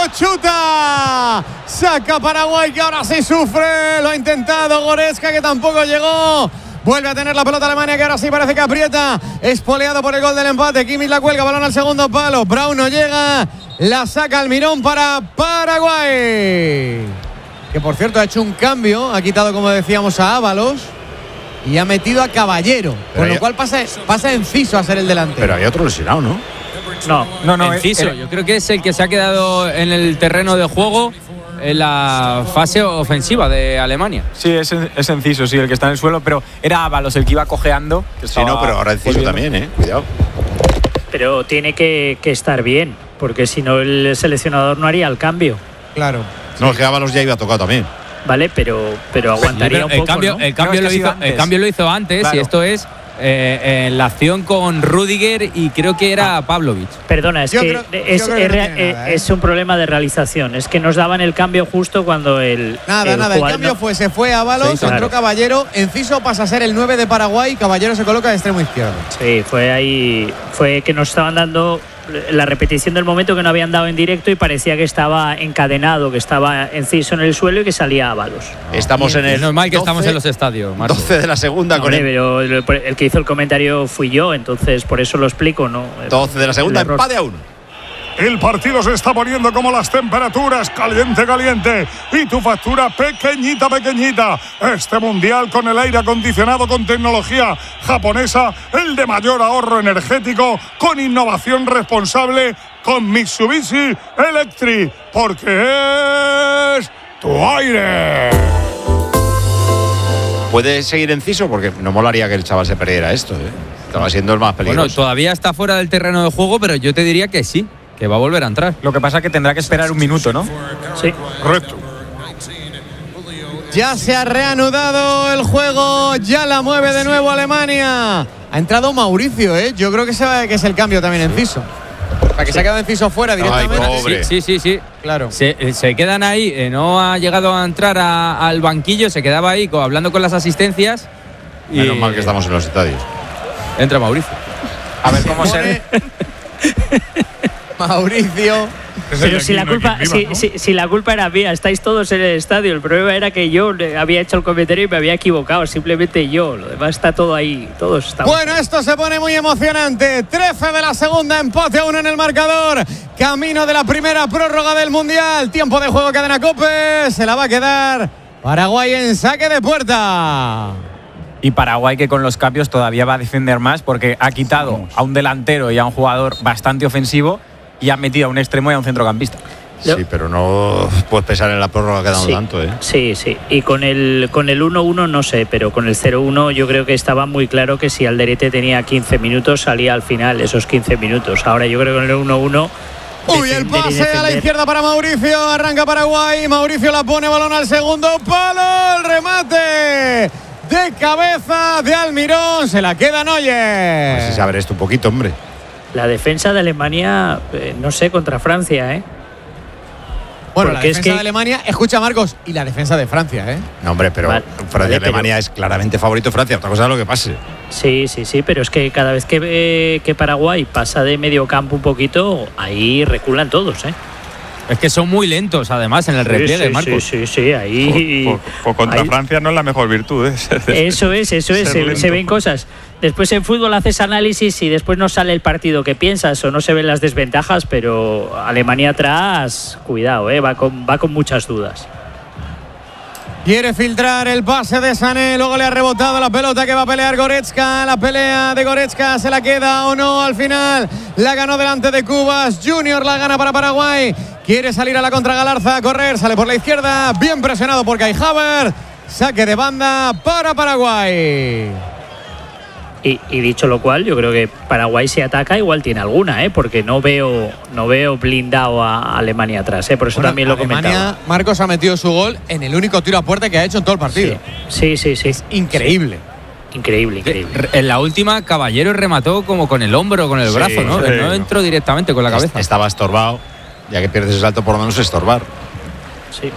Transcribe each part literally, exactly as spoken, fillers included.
chuta. Saca Paraguay, que ahora sí sufre. Lo ha intentado Goretzka, que tampoco llegó. Vuelve a tener la pelota Alemania, que ahora sí parece que aprieta. Espoleado por el gol del empate. Kimmich la cuelga, balón al segundo palo. Brown no llega. La saca Almirón para Paraguay. Que por cierto ha hecho un cambio. Ha quitado, como decíamos, a Ábalos. Y ha metido a Caballero. Pero con lo cual pasa, pasa Enciso a ser el delantero. Pero hay otro lesionado, ¿no? No, no, no. Enciso, yo creo que es el que se ha quedado en el terreno de juego en la fase ofensiva de Alemania. Sí, es, es Enciso, sí, el que está en el suelo, pero era Ábalos el que iba cojeando. Que sí, no, pero ahora Enciso también, eh. Cuidado. Pero tiene que, que estar bien, porque si no el seleccionador no haría el cambio. Claro. No, sí. Es que Ábalos ya iba a tocar también. Vale, pero, pero aguantaría pero el un poco, cambio, ¿no? el, cambio no, lo hizo, el cambio lo hizo antes, claro. Y esto es eh, eh, la acción con Rüdiger y creo que era ah. Pavlovic. Perdona, es yo que creo, es, creo que es, no nada, ¿eh? es un problema de realización. Es que nos daban el cambio justo cuando el. Nada, el nada. El cambio no... fue: se fue a Ábalos, sí, entró claro. Caballero. Enciso pasa a ser el nueve de Paraguay. Caballero se coloca de extremo izquierdo. Sí, fue ahí. Fue que nos estaban dando la repetición del momento que no habían dado en directo y parecía que estaba encadenado, que estaba Enciso en el suelo y que salía Ábalos. Estamos en el. Es normal que doce, estamos en los estadios, Marco. doce de la segunda no, con el... pero el que hizo el comentario fui yo, entonces por eso lo explico, ¿no? doce de la segunda, empate a uno. El partido se está poniendo como las temperaturas, caliente, caliente. Y tu factura pequeñita, pequeñita. Este mundial con el aire acondicionado con tecnología japonesa, el de mayor ahorro energético, con innovación responsable, con Mitsubishi Electric. Porque es tu aire. Puede seguir Enciso porque no molaría que el chaval se perdiera esto, ¿eh? Estaba siendo el más peligroso. Bueno, todavía está fuera del terreno de juego, pero yo te diría que sí, que va a volver a entrar. Lo que pasa es que tendrá que esperar un minuto, ¿no? Sí. Correcto. Ya se ha reanudado el juego, ya la mueve de nuevo Alemania. Ha entrado Mauricio, ¿eh? Yo creo que, se va, que es el cambio también Enciso. Para que sí. Se ha quedado Enciso fuera directamente. Ay, pobre. Sí, sí, sí, sí. Claro. Se, se quedan ahí, eh, no ha llegado a entrar a, al banquillo, se quedaba ahí co, hablando con las asistencias. Y menos mal que estamos en los estadios. Entra Mauricio. A ver cómo se. Mauricio. Pero si la culpa, viva, si, ¿no? si, si la culpa era mía, estáis todos en el estadio. El problema era que yo había hecho el comentario y me había equivocado. Simplemente yo. Lo demás está todo ahí. Todos estamos. Bueno, esto se pone muy emocionante. trece de la segunda, empate a uno en el marcador. Camino de la primera prórroga del Mundial. Tiempo de juego, Cadena COPE. Se la va a quedar Paraguay en saque de puerta. Y Paraguay, que con los cambios todavía va a defender más porque ha quitado Vamos. a un delantero y a un jugador bastante ofensivo y ha metido a un extremo y a un centrocampista. Sí, pero no puedes pensar en la prórroga que ha dado sí, tanto, ¿eh? Sí, sí. Y con el con el uno uno no sé, pero con el cero uno yo creo que estaba muy claro que si Alderete tenía quince minutos, salía al final esos quince minutos. Ahora yo creo que con el uno uno... Uy, el pase a la izquierda para Mauricio. Arranca Paraguay. Mauricio la pone, balón al segundo palo. El remate de cabeza de Almirón. Se la queda Neuer. Pues si se abre esto un poquito, hombre. La defensa de Alemania, eh, no sé, contra Francia, ¿eh? Bueno, Porque la defensa es que... de Alemania, escucha Marcos, y la defensa de Francia, ¿eh? No, hombre, pero vale, Francia-Alemania vale, es claramente favorito Francia. Otra cosa es lo que pase. Sí, sí, sí, pero es que cada vez que, eh, que Paraguay pasa de medio campo un poquito, ahí reculan todos, ¿eh? Es que son muy lentos, además, en el sí, repliegue, sí, Marcos. Sí, sí, sí, ahí... Pues, pues, pues contra ahí. Francia no es la mejor virtud, ¿eh? Eso es, eso es, se, se ven cosas. Después en fútbol haces análisis y después no sale el partido que piensas o no se ven las desventajas, pero Alemania atrás, cuidado, ¿eh? va, con, va con muchas dudas. Quiere filtrar el pase de Sané, luego le ha rebotado la pelota que va a pelear Goretzka. La pelea de Goretzka, ¿se la queda o no al final? La ganó delante de Cubas. Junior la gana para Paraguay. Quiere salir a la contra Galarza, a correr, sale por la izquierda. Bien presionado por Kai Havertz. Saque de banda para Paraguay. Y, y dicho lo cual, yo creo que Paraguay si ataca igual tiene alguna, ¿eh? Porque no veo no veo blindado a Alemania atrás, ¿eh? Por eso bueno, también lo Alemania, comentaba. Marcos ha metido su gol en el único tiro a puerta que ha hecho en todo el partido. Sí, sí, sí. sí. Es increíble. Sí. Increíble, increíble. En la última, Caballero remató como con el hombro, con el sí, brazo, ¿no? Sí, no entró directamente con la cabeza. Estaba estorbado. Ya que pierdes el salto, por lo menos estorbar. Sí.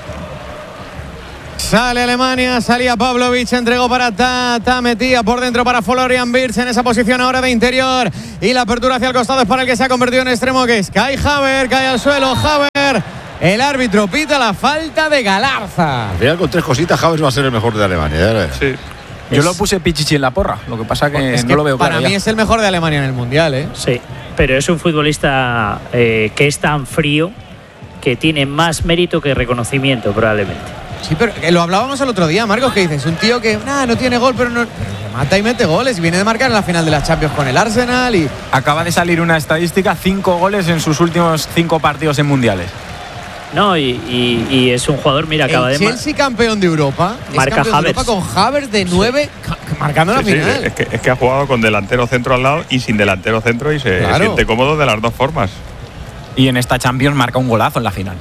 Sale Alemania, salía Pavlovic, entregó para Ta, Ta metía por dentro para Florian Wirtz en esa posición ahora de interior. Y la apertura hacia el costado es para el que se ha convertido en extremo, que es Kai Havertz, cae al suelo Havertz. El árbitro pita la falta de Galarza. Al final, con tres cositas, Havertz va a ser el mejor de Alemania. Ya verás. Sí. Yo Es- lo puse Pichichi en la porra, lo que pasa que Es no que lo veo para claro mí ya. es el mejor de Alemania en el Mundial, ¿eh? Sí, pero es un futbolista eh, que es tan frío que tiene más mérito que reconocimiento, probablemente. Sí, pero eh, lo hablábamos el otro día, Marcos, que dices, un tío que nah, no tiene gol, pero no pero remata y mete goles. Y viene de marcar en la final de la Champions con el Arsenal y Acaba de salir una estadística, cinco goles en sus últimos cinco partidos en mundiales. No, y, y- y es un jugador, mira, acaba el de mar- Chelsea campeón de Europa. es Marca campeón de Havertz. Europa con Havertz de nueve, ca- marcando la Sí, sí, final. es, que, es que ha jugado con delantero centro al lado y sin delantero centro y se Claro. siente cómodo de las dos formas. Y en esta Champions marca un golazo en la final.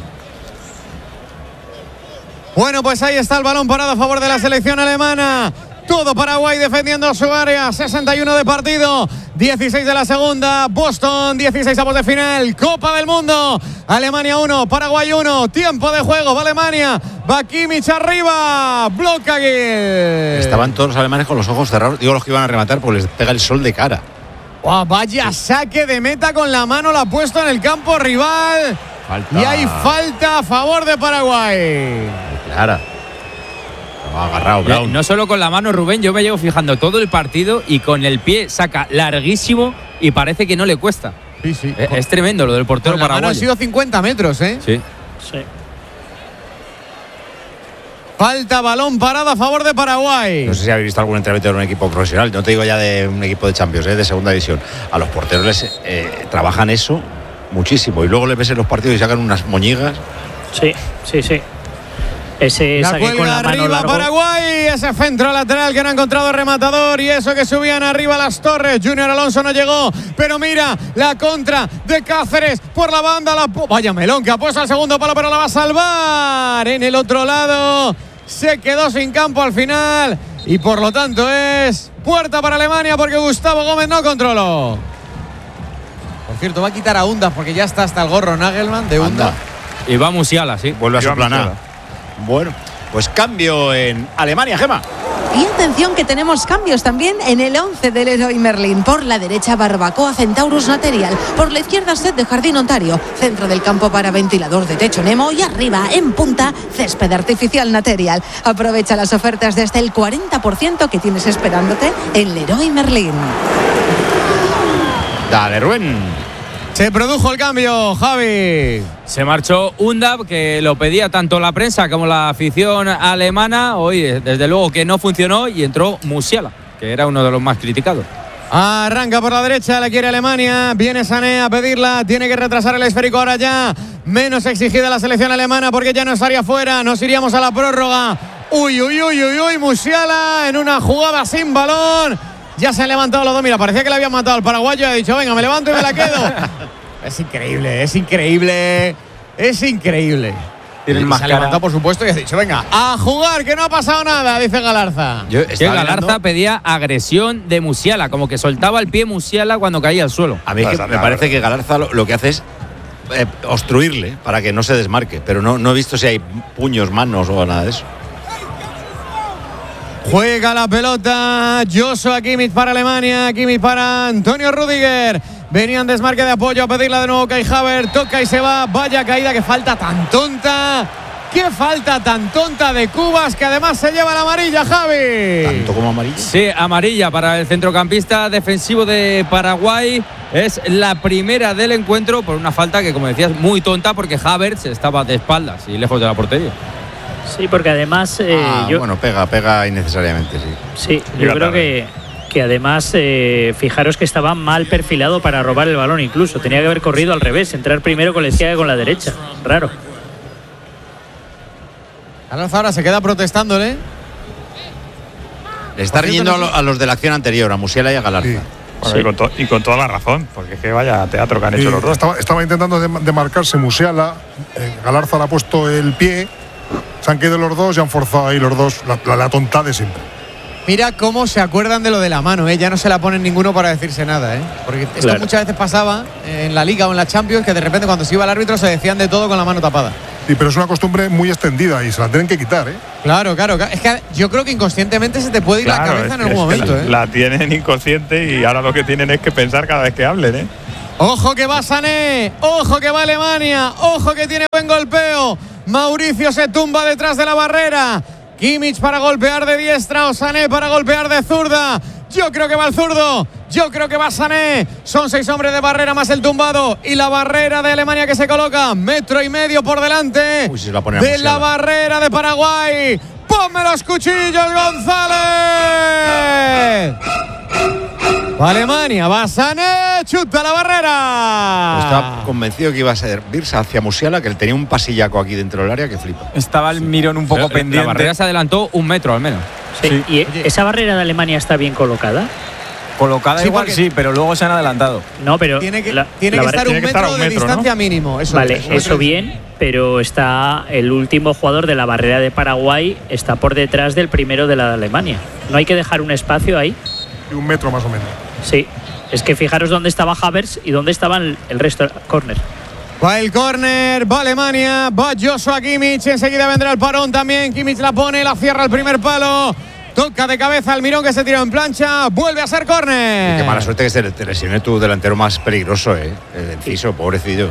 Bueno, pues ahí está el balón parado a favor de la selección alemana. Todo Paraguay defendiendo su área. sesenta y uno de partido, dieciséis de la segunda. Boston, dieciséis avos de final. Copa del Mundo. Alemania uno, Paraguay uno. Tiempo de juego. Va Alemania. Va Kimmich arriba. Bloca Gil. Estaban todos los alemanes con los ojos cerrados. Digo, los que iban a rematar, porque les pega el sol de cara. Oh, vaya saque de meta con la mano. La ha puesto en el campo rival. Falta. Y hay falta a favor de Paraguay. Clara. Lo ha agarrado Eh, Brown. No solo con la mano, Rubén, yo me llevo fijando todo el partido y con el pie saca larguísimo y parece que no le cuesta. Sí, sí. Eh, Es tremendo lo del portero Con la mano han paraguayo. sido cincuenta metros, ¿eh? Sí. Sí. Falta, balón parado a favor de Paraguay. No sé si habéis visto algún entrenamiento de un equipo profesional. No te digo ya de un equipo de Champions, ¿eh? De segunda división. A los porteros les eh, trabajan eso muchísimo. Y luego les ves en los partidos y sacan unas moñigas. Sí, sí, sí. Ese La saque con cuelga la mano arriba largo. Paraguay, ese centro lateral que no ha encontrado rematador y eso que subían arriba las torres. Junior Alonso no llegó, pero mira la contra de Cáceres por la banda. La Vaya melón que ha puesto al segundo palo, pero la va a salvar. En el otro lado se quedó sin campo al final y por lo tanto es puerta para Alemania porque Gustavo Gómez no controló. Por cierto, va a quitar a Undas porque ya está hasta el gorro Nagelman de Unda. Anda. Y va Musiala, sí. Vuelve a su Iván plan A. Musiala. Bueno, pues cambio en Alemania, Gema. Y atención que tenemos cambios también en el once del Leroy Merlin. Por la derecha, Barbacoa Centaurus Material. Por la izquierda, Set de Jardín Ontario. Centro del campo para ventilador de techo Nemo. Y arriba, en punta, Césped Artificial Material. Aprovecha las ofertas desde el cuarenta por ciento que tienes esperándote en Leroy Merlin. Dale, Rubén. Se produjo el cambio, Javi. Se marchó Undab, que lo pedía tanto la prensa como la afición alemana. Hoy, desde luego, que no funcionó y entró Musiala, que era uno de los más criticados. Arranca por la derecha, la quiere Alemania. Viene Sané a pedirla. Tiene que retrasar el esférico ahora ya. Menos exigida la selección alemana porque ya no estaría fuera. Nos iríamos a la prórroga. Uy, uy, uy, uy, uy. Musiala en una jugada sin balón. Ya se han levantado los dos. Mira, parecía que le habían matado al paraguayo y ha dicho, venga, me levanto y me la quedo. Es increíble, es increíble. Es increíble. Tienen Y más se ha cara. levantado, por supuesto, y ha dicho, venga, a jugar, que no ha pasado nada, dice Galarza. Yo Que estaba Galarza mirando- pedía agresión de Musiala, como que soltaba el pie Musiala cuando caía al suelo. A mí es que Pasa me nada, parece ¿verdad? que Galarza lo, lo que hace es eh, obstruirle para que no se desmarque. Pero no, no he visto si hay puños, manos o nada de eso. Juega la pelota Joshua Kimmich para Alemania, Kimmich para Antonio Rüdiger. Venían desmarque de apoyo a pedirla de nuevo Kai Havertz, toca y se va. Vaya caída, que falta tan tonta. Qué falta tan tonta de Cubas, que además se lleva la amarilla, Javi. Tanto como amarillo. Sí, amarilla para el centrocampista defensivo de Paraguay. Es la primera del encuentro por una falta que, como decías, muy tonta porque Havertz estaba de espaldas y lejos de la portería. Sí, porque además eh, Ah, yo, bueno, pega, pega innecesariamente, sí. sí, yo Llega creo tarde. que, que además eh, fijaros que estaba mal perfilado para robar el balón incluso. Tenía que haber corrido al revés, entrar primero con la izquierda que con la derecha. Raro. Galarza ahora se queda protestándole. Le está Por cierto, riñendo no a, lo- sé- a los de la acción anterior, a Musiala y a Galarza. Sí. Bueno, Sí. y, con to- y con toda la razón, porque es que vaya teatro que han Sí, hecho los dos. estaba, estaba intentando dem- demarcarse Musiala, eh, Galarza le ha puesto el pie, se han quedado los dos y han forzado ahí los dos la, la, la tonta de siempre. Mira cómo se acuerdan de lo de la mano, ¿eh? Ya no se la ponen ninguno para decirse nada, ¿eh? Porque esto Claro. muchas veces pasaba en la Liga o en la Champions, que de repente cuando se iba el árbitro se decían de todo con la mano tapada. Sí, pero es una costumbre muy extendida y se la tienen que quitar, ¿eh? Claro, claro, claro. Es que yo creo que inconscientemente se te puede ir la Claro, cabeza es en que- algún es que momento, la, ¿eh? la tienen inconsciente y ahora lo que tienen es que pensar cada vez que hablen, ¿eh? Ojo que va Sané, ojo que va Alemania, ojo que tiene buen golpeo. Mauricio se tumba detrás de la barrera. Kimmich para golpear de diestra o Sané para golpear de zurda. Yo creo que va el zurdo, yo creo que va Sané. Son seis hombres de barrera más el tumbado y la barrera de Alemania que se coloca metro y medio por delante. Uy, se la pone a de Musiala. la barrera de Paraguay. ¡Ponme los cuchillos, González! Va Alemania, va Sané, chuta la barrera. Estaba convencido que iba a servirse hacia Musiala, que él tenía un pasillaco aquí dentro del área que flipa. Estaba el mirón un poco La- pendiente. La barrera se adelantó un metro al menos. Sí. Sí. ¿Y esa barrera de Alemania está bien colocada? Colocada Sí, igual porque- sí, pero luego se han adelantado. No, pero Tiene que, la- tiene la que barrera- estar un tiene que metro estar a un de metro, ¿no? distancia mínimo. Eso Vale, es, eso bien, pero está el último jugador de la barrera de Paraguay está por detrás del primero de la de Alemania. No hay que dejar un espacio ahí. Y un metro más o menos. Sí, es que fijaros dónde estaba Havertz y dónde estaban el resto del córner. Va el córner, va Alemania, va Joshua Kimmich, enseguida vendrá el parón también. Kimmich la pone, la cierra el primer palo. Toca de cabeza al Mirón que se tiró en plancha, vuelve a ser córner. Qué mala suerte que se te lesione tu delantero más peligroso, ¿eh? El Enciso, pobrecillo.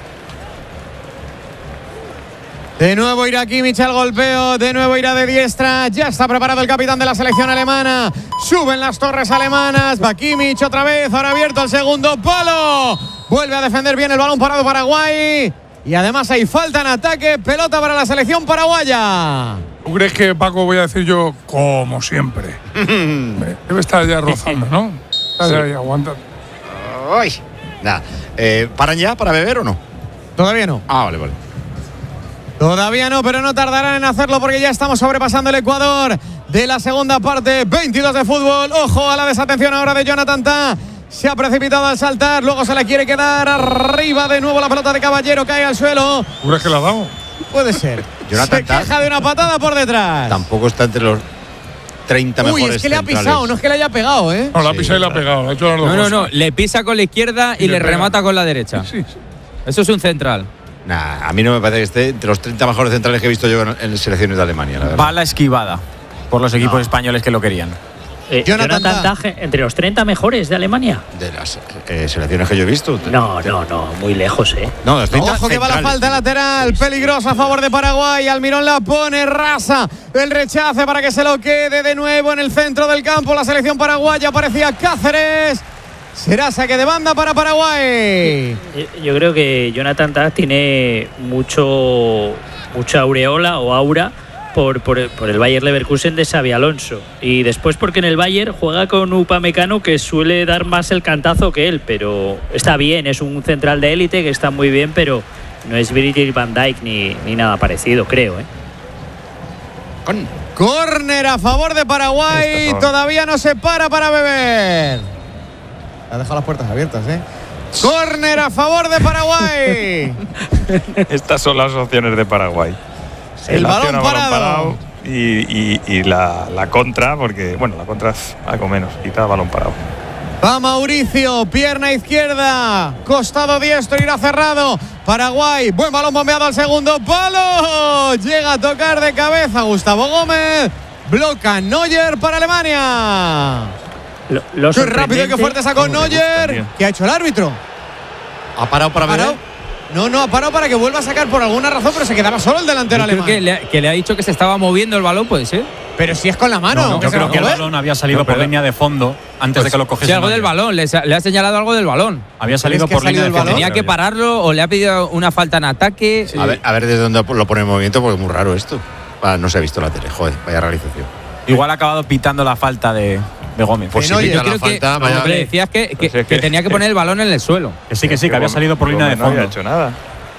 De nuevo irá Kimmich al golpeo, de nuevo irá de diestra. Ya está preparado el capitán de la selección alemana. Suben las torres alemanas, va Kimmich otra vez, ahora abierto al segundo palo. Vuelve a defender bien el balón parado Paraguay. Y además hay falta en ataque, pelota para la selección paraguaya. ¿Tú crees que, Paco, voy a decir yo, como siempre? Debe estar ya rozando, ¿no? Está ya ahí aguantando. Ay. Nada. Eh, ¿Paran ya para beber o no? Todavía no. Ah, vale, vale. Todavía no, pero no tardarán en hacerlo porque ya estamos sobrepasando el Ecuador de la segunda parte. veintidós de fútbol. Ojo a la desatención ahora de Jonathan Tah. Se ha precipitado al saltar, luego se le quiere quedar arriba de nuevo la pelota de Caballero, cae al suelo. ¿Tú crees que la ha dado? Puede ser. Jonathan se Tah queja de una patada por detrás. Tampoco está entre los treinta Uy, mejores es que le ha centrales. pisado, no es que le haya pegado, ¿eh? No, la ha Sí, pisado y la ha claro. pegado. Ha hecho las dos No, no, no. cosas. Le pisa con la izquierda y, Y le le pega. remata con la derecha. Sí, sí. Eso es un central. Nah, a mí no me parece que esté entre los treinta mejores centrales que he visto yo en, en selecciones de Alemania, la verdad. Bala esquivada por los equipos españoles que lo querían. Eh, Jonathan Jonathan Tah. Tah, entre los treinta mejores de Alemania. De las eh, selecciones que yo he visto. No, no, no, muy lejos, ¿eh? No, de los treinta Ojo que va la centrales. falta lateral, peligrosa a favor de Paraguay. Almirón la pone, rasa el rechace para que se lo quede de nuevo en el centro del campo. La selección paraguaya aparecía Cáceres. Será saque de banda para Paraguay. Eh, Yo creo que Jonathan Tah tiene mucho, mucha aureola o aura por, por, por el Bayer Leverkusen de Xabi Alonso. Y después porque en el Bayer juega con Upamecano, que suele dar más el cantazo que él, pero está bien, es un central de élite que está muy bien, pero no es Virgil van Dijk ni, ni nada parecido, creo, ¿eh? Con- Córner a favor de Paraguay. Estas son. Todavía no se para para beber. Ha dejado las puertas abiertas, ¿eh? Córner a favor de Paraguay. Estas son las opciones de Paraguay. El La balón opción a parado. y, y- y la, la contra, porque, bueno, la contra es algo menos, quizá balón parado. Va Mauricio, pierna izquierda, costado diestro, irá cerrado. Paraguay, buen balón bombeado al segundo palo. Llega a tocar de cabeza Gustavo Gómez. Bloca Neuer para Alemania. Lo, lo Qué rápido y qué sorprendente- fuerte sacó ¿Cómo te gusta, Neuer. tío? ¿Qué ha hecho el árbitro? ¿Ha parado para ¿Ha parado? beber? No, no, ha parado para que vuelva a sacar por alguna razón, pero se quedaba solo el delantero Yo creo alemán. que le, ha- que le ha dicho que se estaba moviendo el balón, puede ser. Pero si es con la mano. No, que yo se creo lo que el mueve. balón había salido No, por pero- línea de fondo antes de que lo cogiese. Sí, algo del Neuer. balón. Le, sa- le ha señalado algo del balón. Había salido que ha por línea salido de el fondo. balón? Tenía que pararlo o le ha pedido una falta en ataque. A, ver, a ver desde dónde lo pone en movimiento, porque es muy raro esto. Ah, no se ha visto la tele, joder, vaya realización. Igual ha acabado pitando la falta de, de Gómez. Por Que si no, pita yo la creo que falta, vaya- lo que le decías que, que, Pues es que que- tenía que poner el balón en el suelo. Que sí, que sí, que había Gómez- salido por línea de Gómez no había fondo. hecho nada.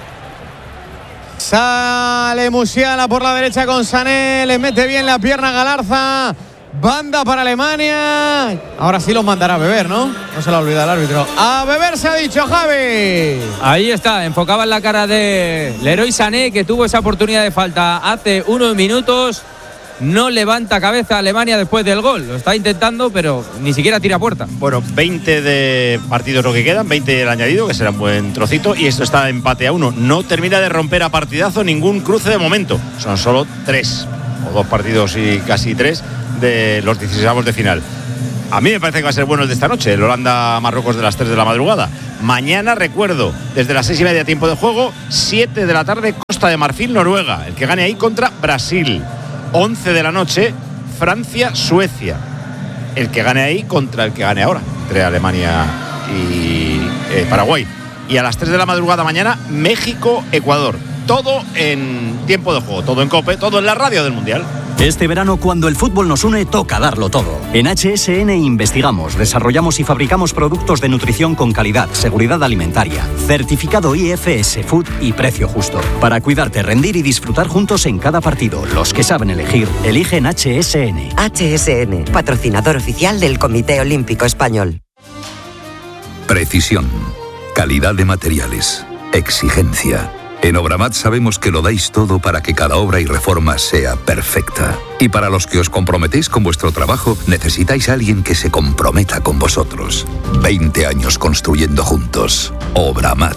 Sale Musiala por la derecha con Sané. Le mete bien la pierna a Galarza. Banda para Alemania. Ahora sí los mandará a beber, ¿no? No se lo olvida el árbitro. A beber se ha dicho Javi. Ahí está, enfocaba en la cara de Leroy Sané, que tuvo esa oportunidad de falta hace unos minutos. No levanta cabeza Alemania después del gol. Lo está intentando, pero ni siquiera tira a puerta. Bueno, veinte de partidos lo que quedan, veinte el añadido, que será un buen trocito, y esto está empate a uno. No termina de romper a partidazo ningún cruce de momento. Son solo tres, o dos partidos y casi tres, de los dieciséis de final. A mí me parece que va a ser bueno el de esta noche, el Holanda-Marruecos de las tres de la madrugada. Mañana, recuerdo, desde las seis y media tiempo de juego, siete de la tarde, Costa de Marfil-Noruega. El que gane ahí contra Brasil. once de la noche, Francia-Suecia. El que gane ahí contra el que gane ahora, entre Alemania y eh, Paraguay. Y a las tres de la madrugada mañana, México-Ecuador. Todo en tiempo de juego, todo en COPE, todo en la radio del Mundial. Este verano, cuando el fútbol nos une, toca darlo todo. En H S N investigamos, desarrollamos y fabricamos productos de nutrición con calidad, seguridad alimentaria, certificado I F S Food y precio justo. Para cuidarte, rendir y disfrutar juntos en cada partido. Los que saben elegir, eligen H S N. H S N, patrocinador oficial del Comité Olímpico Español. Precisión, calidad de materiales, exigencia. En Obramat sabemos que lo dais todo para que cada obra y reforma sea perfecta. Y para los que os comprometéis con vuestro trabajo, necesitáis a alguien que se comprometa con vosotros. veinte años construyendo juntos. Obramat.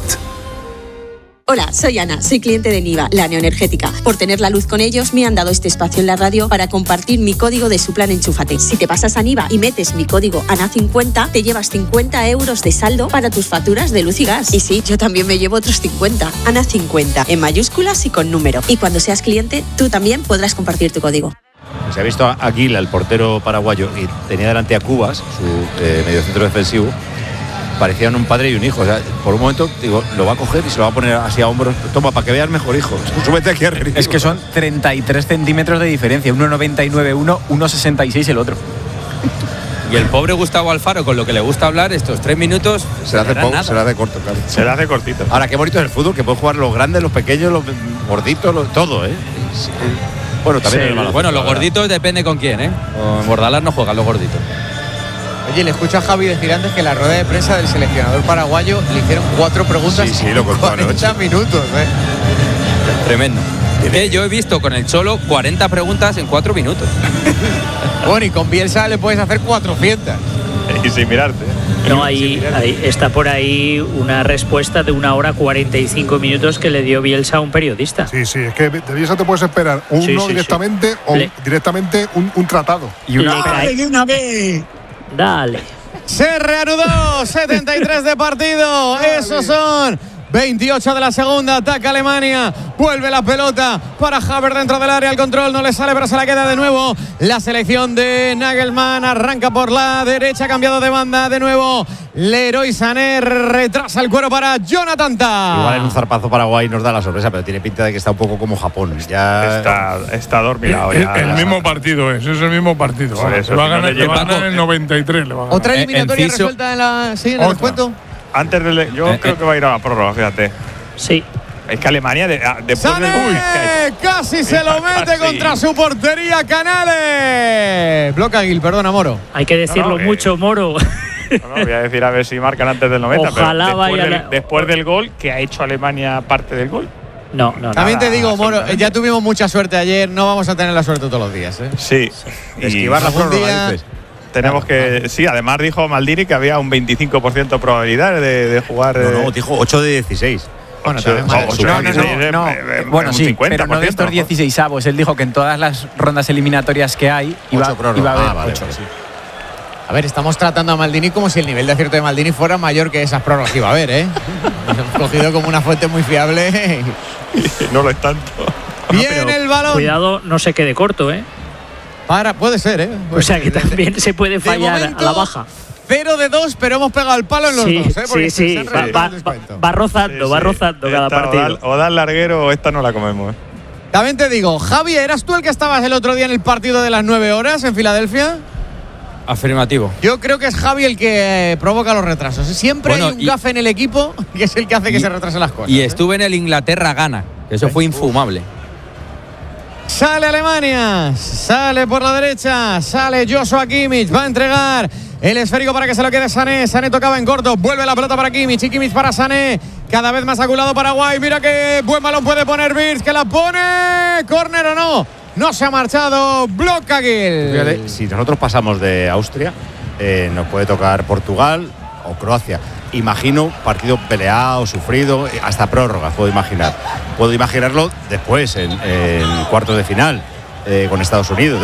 Hola, soy Ana, soy cliente de Niva, la neoenergética. Por tener la luz con ellos, me han dado este espacio en la radio para compartir mi código de su plan Enchúfate. Si te pasas a Niva y metes mi código A N A cincuenta, te llevas cincuenta euros de saldo para tus facturas de luz y gas. Y sí, yo también me llevo otros cincuenta. A N A cincuenta, en mayúsculas y con número. Y cuando seas cliente, tú también podrás compartir tu código. Se ha visto a Aguila, el portero paraguayo, y tenía delante a Cubas, su eh, mediocentro defensivo. Parecían un padre y un hijo. O sea, por un momento, digo, lo va a coger y se lo va a poner así a hombros. Toma, para que veas mejor, hijo. Súbete aquí arriba. Es que son treinta y tres centímetros de diferencia. uno noventa y nueve uno, uno sesenta y seis el otro. Y el pobre Gustavo Alfaro, con lo que le gusta hablar, estos tres minutos. Se le hace poco, se le hace corto, claro. Se le hace cortito. Ahora, qué bonito es el fútbol, que pueden jugar los grandes, los pequeños, los gorditos, los, todo, ¿eh? Bueno, también Sí, el baloncesto, bueno, los la gorditos depende con quién, ¿eh? Con Bordalás no juegan los gorditos. Oye, le escucho a Javi decir antes que en la rueda de prensa del seleccionador paraguayo le hicieron cuatro preguntas Sí, sí, lo en contó cuarenta anoche. minutos, ¿eh? Tremendo. Que yo he visto con el Cholo cuarenta preguntas en cuatro minutos. Bueno, y con Bielsa le puedes hacer cuatrocientas. Y sin mirarte. No, ahí, ahí está por ahí una respuesta de una hora cuarenta y cinco minutos que le dio Bielsa a un periodista. Sí, sí, es que de Bielsa te puedes esperar uno Sí, sí, directamente sí. o Le- directamente un, un tratado. Y una, Le cae- Dale. Se reanudó, setenta y tres de partido. Esos son veintiocho de la segunda. Ataca Alemania. Vuelve la pelota para Havertz dentro del área. El control no le sale, pero se la queda de nuevo. La selección de Nagelsmann arranca por la derecha, cambiado de banda de nuevo. Leroy Sané retrasa el cuero para Jonathan Tah. Igual en un zarpazo Paraguay nos da la sorpresa, pero tiene pinta de que está un poco como Japón. Ya Está, está dormilado El, ya. el ya. mismo partido es, es el mismo partido. Por vamos. eso, Le va a si no ganar, le le va a lleva- ganar en el noventa y tres. Le va a ganar. Otra Eh, eliminatoria Enciso- resuelta en la sí, en el Otra. descuento. Antes de. Yo Eh, creo eh. que va a ir a la prórroga, fíjate. Sí. Es que Alemania, de, a- después Sané del. Uy, que- casi se lo mete Casi. contra su portería. Canales. Bloca Gil, perdona, Moro. Hay que decirlo No, no, mucho, eh. Moro. No, no, voy a decir a ver si marcan antes del noventa. Ojalá pero después, vaya del, la- después del gol que ha hecho Alemania parte del gol. No, no, no. También te digo, Moro, absolutamente. ya tuvimos mucha suerte ayer. No vamos a tener la suerte todos los días, ¿eh? Sí. Y esquivar la algún prórroga, día- dices. tenemos que. Sí, además dijo Maldini que había un veinticinco por ciento de probabilidad de, de jugar. No, no, eh, dijo ocho de dieciséis. Bueno, ocho- también vale. ocho de No, no, no, dieciséis, no. eh, eh, Bueno, un sí, cincuenta pero por no de ciento, estos dieciseisavos. Él dijo que en todas las rondas eliminatorias que hay iba, Ocho prórrogas. iba a haber Ah, vale, ocho. vale. Sí. A ver, estamos tratando a Maldini como si el nivel de acierto de Maldini fuera mayor que esas prórrogas que iba a haber, ¿eh? Nos hemos cogido como una fuente muy fiable. No lo es tanto. Bien Pero el balón. Cuidado, no se quede corto, ¿eh? Para, puede ser, ¿eh? O sea que también se puede De fallar momento, a la baja. Cero de dos, pero hemos pegado el palo en los Sí, dos, ¿eh? Porque sí, sí. se han Va, reducido va- el descuento. va rozando, Sí, va sí. rozando cada Esta partido. O da, o da el larguero o esta no la comemos. eh. También te digo, Javi, ¿eras tú el que estabas el otro día en el partido de las nueve horas en Filadelfia? Afirmativo. Yo creo que es Javi el que eh, provoca los retrasos. Siempre Bueno, hay un y- gafe en el equipo que es el que hace que Y- se retrasen las cosas. Y ¿eh? estuve en el Inglaterra-Ghana. Eso fue infumable. Sale Alemania, sale por la derecha, sale Joshua Kimmich, va a entregar el esférico para que se lo quede Sané. Sané tocaba en corto, vuelve la pelota para Kimmich y Kimmich para Sané. Cada vez más aculado Paraguay, mira que buen balón puede poner Birz, que la pone, córner o no, no se ha marchado, bloca Gil. Fíjate, si nosotros pasamos de Austria, eh, nos puede tocar Portugal o Croacia. Imagino partido peleado, sufrido, hasta prórroga, puedo imaginar. Puedo imaginarlo después, en, en cuartos de final, eh, con Estados Unidos. ¿eh?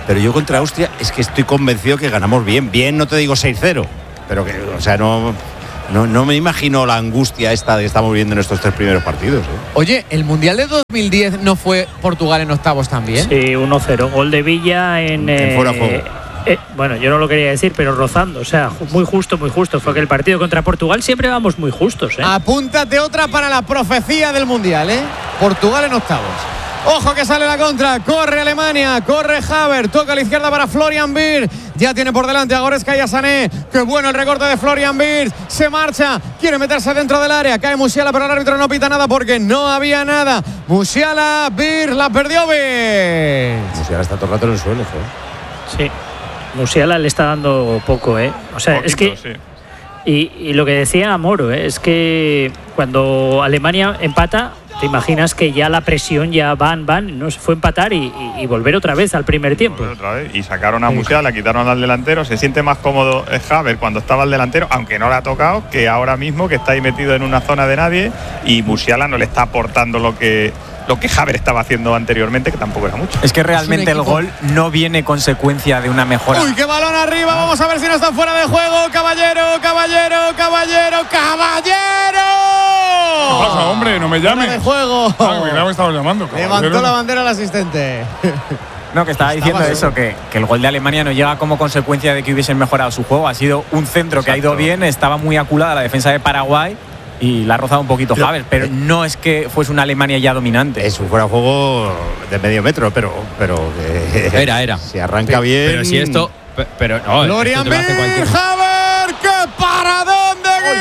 pero yo contra Austria es que estoy convencido que ganamos bien. Bien, no te digo seis cero, pero que, o sea, no, no, no me imagino la angustia esta que estamos viendo en estos tres primeros partidos. ¿eh? Oye, ¿el Mundial de dos mil diez no fue Portugal en octavos también? Sí, uno cero. Gol de Villa en... En eh, fuera de juego. Eh, bueno, yo no lo quería decir, pero rozando, o sea, muy justo, muy justo. Fue que el partido contra Portugal siempre vamos muy justos, ¿eh? Apúntate otra para la profecía del Mundial, ¿eh? Portugal en octavos. Ojo que sale la contra, corre Alemania, corre Havertz, toca a la izquierda para Florian Wirtz, ya tiene por delante a Goretzka y a Sané. Qué bueno el recorte de Florian Wirtz, se marcha, quiere meterse dentro del área, cae Musiala, pero el árbitro no pita nada porque no había nada. Musiala, Wirtz, la perdió Wirtz. Musiala está todo el rato en el suelo, ¿eh? Sí. Musiala le está dando poco, ¿eh? O sea, poquito, es que... Sí. Y, y lo que decía Moro, ¿eh? Es que cuando Alemania empata, te imaginas que ya la presión ya van, van, no se fue a empatar y, y, y volver otra vez al primer tiempo. Otra vez. Y sacaron a Musiala, quitaron al delantero. Se siente más cómodo Havertz cuando estaba el delantero, aunque no le ha tocado, que ahora mismo que está ahí metido en una zona de nadie y Musiala no le está aportando lo que... lo que Havertz estaba haciendo anteriormente, que tampoco era mucho. Es que realmente el gol no viene consecuencia de una mejora. Uy, qué balón arriba, vamos a ver si no está fuera de juego. Caballero, caballero, caballero, caballero. ¿Qué pasa, hombre? No me llames. Fuera de juego. Ah, mira, me estabas llamando. Levantó la bandera el asistente. No, que estaba diciendo estaba eso, que, que el gol de Alemania no llega como consecuencia de que hubiesen mejorado su juego. Ha sido un centro Exacto. que ha ido bien, estaba muy aculada la defensa de Paraguay y la ha rozado un poquito Havertz, pero no es que fuese una Alemania ya dominante. Es un fuera de juego de medio metro, pero pero eh, era, era. Si arranca sí, bien. Pero si esto. Pero no. Florian Wirtz, Havertz, qué paradón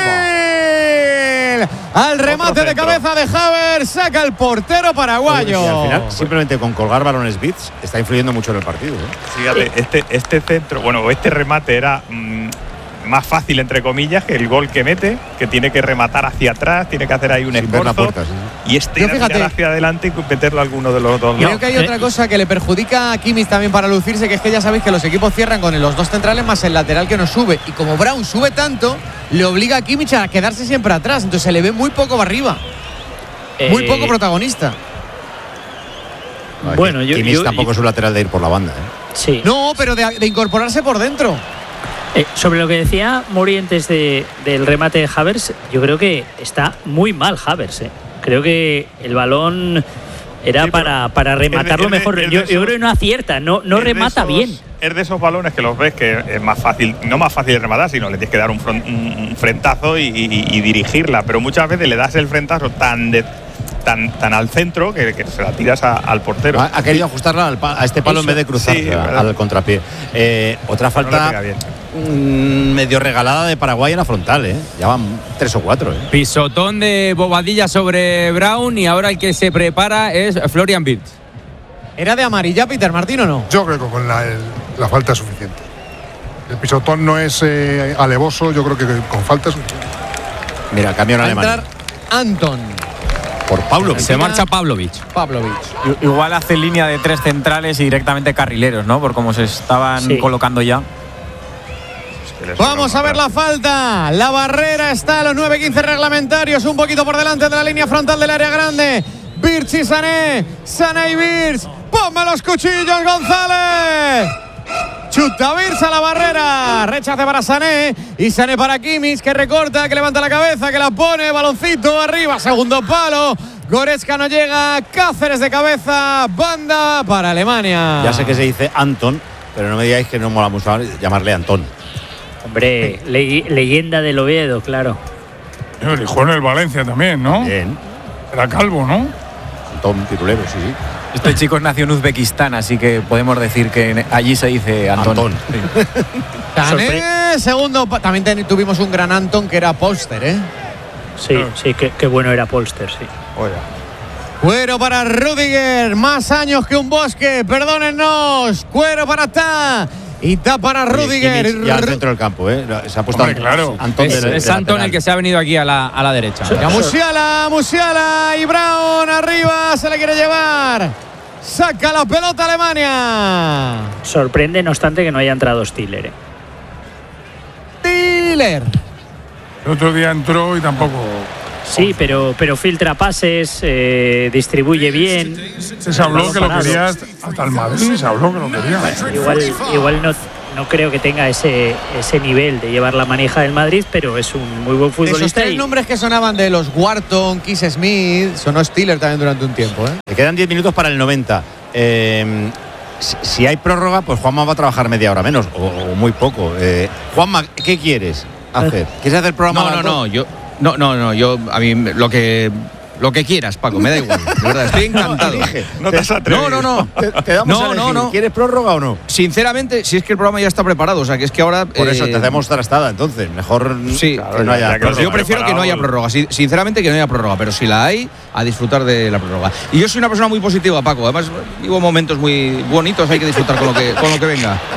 de Gil. Al remate de cabeza de Havertz, saca el portero paraguayo. Y al final, simplemente con colgar balones bits, está influyendo mucho en el partido. ¿eh? Fíjate, este, este centro, bueno, este remate era. Mmm, más fácil entre comillas que el gol que mete, que tiene que rematar hacia atrás, tiene que hacer ahí un Sin esfuerzo puerta, sí. y este Yo, fíjate, hacia adelante y meterlo a alguno de los dos. Creo lados. que hay otra cosa que le perjudica a Kimmich también para lucirse, que es que ya sabéis que los equipos cierran con los dos centrales más el lateral que no sube, y como Brown sube tanto, le obliga a Kimmich a quedarse siempre atrás, entonces se le ve muy poco arriba, eh... muy poco protagonista. Bueno, yo, Kimmich yo, tampoco yo, es un lateral de ir por la banda, ¿eh? Sí. No, pero de, de incorporarse por dentro. Eh, sobre lo que decía Mori antes de, del remate de Havertz, yo creo que está muy mal Havertz. Eh. Creo que el balón era sí, para, para rematarlo es de, es de, mejor. Es yo, esos, yo creo que no acierta, no, no remata esos, bien. Es de esos balones que los ves que es más fácil, no más fácil de rematar, sino le tienes que dar un, front, un frentazo y, y, y dirigirla. Pero muchas veces le das el frentazo tan de Tan, tan al centro que, que se la tiras a, al portero. Ha, ha querido ajustarla al pa, a este palo Eso, en vez de cruzar sí, al contrapié. Eh, otra falta no medio regalada de Paraguay en la frontal, ¿eh? Ya van tres o cuatro. ¿eh? Pisotón de Bobadilla sobre Brown y ahora el que se prepara es Florian Wirtz. ¿Era de amarilla Peter Martín o no? Yo creo que con la, el, la falta es suficiente. El pisotón no es eh, alevoso, yo creo que con falta es suficiente. Mira, cambio en Alemania. Anton. Por Pavlovic. Se marcha Pavlovic. Pavlovic. Igual hace línea de tres centrales y directamente carrileros, ¿no? Por cómo se estaban sí. colocando ya. Vamos a ver la falta. La barrera está a los nueve quince reglamentarios, un poquito por delante de la línea frontal del área grande. Wirtz y Sané. Sané y Wirtz. ¡Ponme los cuchillos, González! Chuta Wirtz a la barrera, rechace para Sané y Sané para Kimmich, que recorta, que levanta la cabeza, que la pone, baloncito arriba, segundo palo. Goretzka no llega, Cáceres de cabeza, banda para Alemania. Ya sé que se dice Anton, pero no me digáis que no mola mucho llamarle Antón. Hombre, le leyenda del Oviedo, claro. Y jugó en el Valencia también, ¿no? Bien. Era calvo, ¿no? Antón, titulero, sí, sí. Este chico nació en Uzbekistán, así que podemos decir que allí se dice Antón. Antón. Sí. Sané, segundo. También ten, tuvimos un gran Anton que era Polster, ¿eh? Sí, oh. sí, qué, qué bueno era Polster, sí. Oiga. Cuero para Rüdiger, más años que un bosque, perdónennos. Cuero para Ta. Y Ta para Rüdiger. Y ya al centro del campo, ¿eh? Se ha puesto Hombre, claro. Antón es, de, es de Antón el que se ha venido aquí a la, a la derecha. Ya Musiala, Musiala y Brown arriba, se le quiere llevar. Saca la pelota Alemania. Sorprende, no obstante, que no haya entrado Stiller. ¿eh? Stiller. El otro día entró y tampoco. Sí, pero, pero filtra pases, eh, distribuye bien. Se habló que lo quería hasta el Madrid, se habló que lo quería. Bueno, igual igual no, no creo que tenga ese, ese nivel de llevar la manija del Madrid, pero es un muy buen futbolista. Esos tres y... nombres que sonaban de los Wharton, Keith Smith, sonó Stiller también durante un tiempo. ¿eh? Le quedan diez minutos para el noventa. Eh, si, si hay prórroga, pues Juanma va a trabajar media hora menos, o, o muy poco. Eh, Juanma, ¿qué quieres hacer? ¿Quieres hacer programa? No, no, no, yo, no, no, no, yo a mí lo que lo que quieras, Paco, me da igual. De verdad, estoy encantado. No te has atrevido. No, no, no. Te, te damos no, a elegir. no, no. ¿Quieres prórroga o no? Sinceramente, si es que el programa ya está preparado, o sea, que es que ahora por eso eh, te hacemos trastada, entonces mejor sí, claro, que no haya prórroga. Yo prefiero que no haya prórroga, sinceramente que no haya prórroga, pero si la hay, a disfrutar de la prórroga. Y yo soy una persona muy positiva, Paco, además vivo momentos muy bonitos, hay que disfrutar con lo que con lo que venga.